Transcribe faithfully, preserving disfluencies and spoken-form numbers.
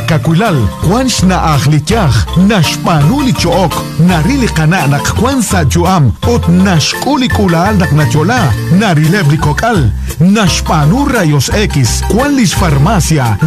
kakwilal, kwansh na akhlityach, nashpanu li chook, narili kana nak kwansa juam, ot nashkuli kulal nak nachola, narilebli kokal, nashpanu rayos X, kwanlish farmacia,